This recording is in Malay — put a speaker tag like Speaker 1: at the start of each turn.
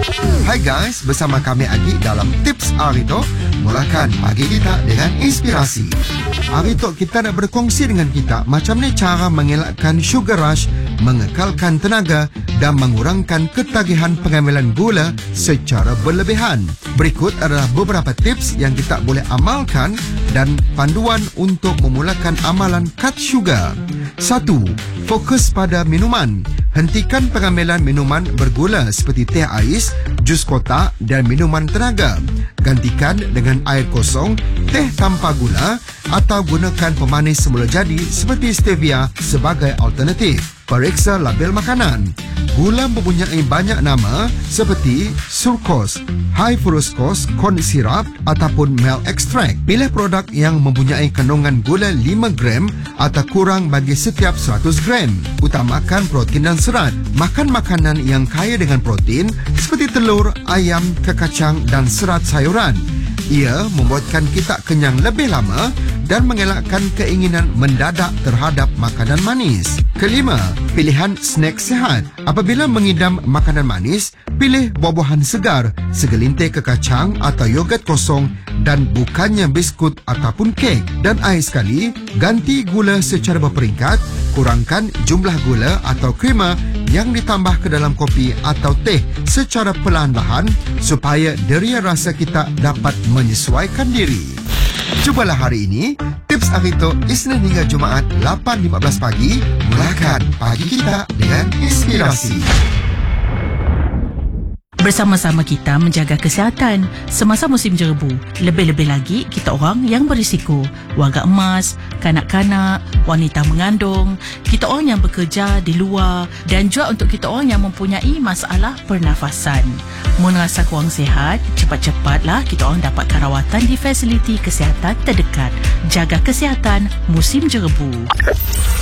Speaker 1: Hai guys, bersama kami Adi dalam Tips Arito. Mulakan pagi kita dengan inspirasi. Arito, kita nak berkongsi dengan kita macam ni cara mengelakkan sugar rush, mengekalkan tenaga dan mengurangkan ketagihan pengambilan gula secara berlebihan. Berikut adalah beberapa tips yang kita boleh amalkan dan panduan untuk memulakan amalan cut sugar. 1. Fokus pada minuman. Hentikan pengambilan minuman bergula seperti teh ais, jus kotak dan minuman tenaga. Gantikan dengan air kosong, teh tanpa gula atau gunakan pemanis semula jadi seperti stevia sebagai alternatif. Periksa label makanan. Gula mempunyai banyak nama seperti sucrose, high fructose corn syrup ataupun milk extract. Pilih produk yang mempunyai kandungan gula 5 gram atau kurang bagi setiap 100 gram. Utamakan protein dan serat. Makan makanan yang kaya dengan protein seperti telur, ayam, kekacang dan serat sayuran. Ia membuatkan kita kenyang lebih lama dan mengelakkan keinginan mendadak terhadap makanan manis. Kelima, pilihan snack sihat. Apabila mengidam makanan manis, pilih buah-buahan segar, segelintir kekacang atau yogurt kosong dan bukannya biskut ataupun kek. Dan akhir sekali, ganti gula secara berperingkat, kurangkan jumlah gula atau krema yang ditambah ke dalam kopi atau teh secara perlahan-lahan supaya deria rasa kita dapat menyesuaikan diri. Cubalah hari ini Tips Arito Isnin hingga Jumaat 8.15 pagi. Mulakan pagi kita dengan inspirasi.
Speaker 2: Bersama-sama kita menjaga kesihatan semasa musim jerebu. Lebih-lebih lagi kita orang yang berisiko, warga emas, kanak-kanak, wanita mengandung, kita orang yang bekerja di luar dan juga untuk kita orang yang mempunyai masalah pernafasan. Mun rasa kurang sihat, cepat-cepatlah kita orang dapatkan rawatan di fasiliti kesihatan terdekat. Jaga kesihatan musim jerebu.